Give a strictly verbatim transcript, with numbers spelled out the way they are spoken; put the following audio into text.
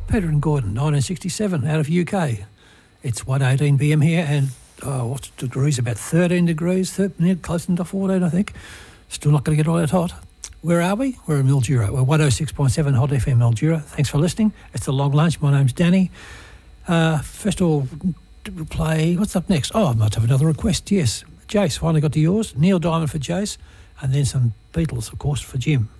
Peter and Gordon, nineteen sixty-seven, out of U K. It's one eighteen p m here, and oh, what's the degrees? About thirteen degrees, thirteen, close to fourteen, I think. Still not going to get all that hot. Where are we? We're in Mildura. We're one oh six point seven Hot F M Mildura. Thanks for listening. It's The Long Lunch. My name's Danny. Uh, first of all, we'll play... What's up next? Oh, I might have another request, yes. Jace, finally got to yours. Neil Diamond for Jace, and then some Beatles, of course, for Jim.